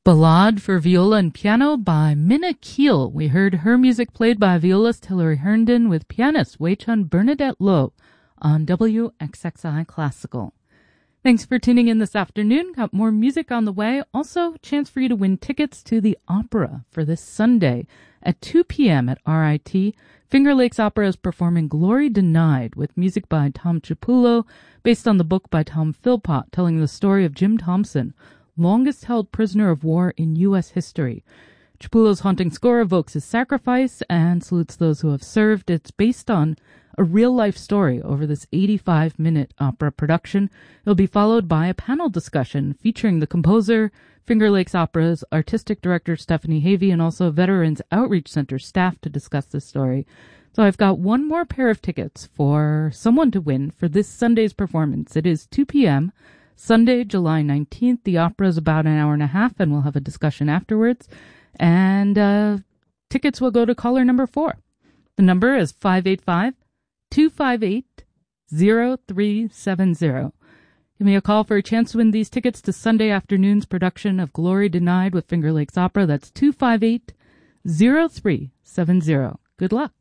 Ballade for Viola and Piano by Minna Keel. We heard her music played by violist Hilary Herndon with pianist Wei-Chun Bernadette Lo on WXXI Classical. Thanks for tuning in this afternoon. Got more music on the way. Also, a chance for you to win tickets to the opera for this Sunday at 2 p.m. at RIT. Finger Lakes Opera is performing Glory Denied with music by Tom Chiapullo, based on the book by Tom Philpott, telling the story of Jim Thompson, longest held prisoner of war in U.S. history. Chiapullo's haunting score evokes his sacrifice and salutes those who have served. It's based on a real-life story over this 85-minute opera production. It'll be followed by a panel discussion featuring the composer, Finger Lakes Opera's artistic director Stephanie Havey, and also Veterans Outreach Center staff to discuss this story. So I've got one more pair of tickets for someone to win for this Sunday's performance. It is 2 p.m., Sunday, July 19th. The opera is about an hour and a half, and we'll have a discussion afterwards. And tickets will go to caller number 4. The number is 585-258-0370. Give me a call for a chance to win these tickets to Sunday afternoon's production of Glory Denied with Finger Lakes Opera. That's 258-0370. Good luck.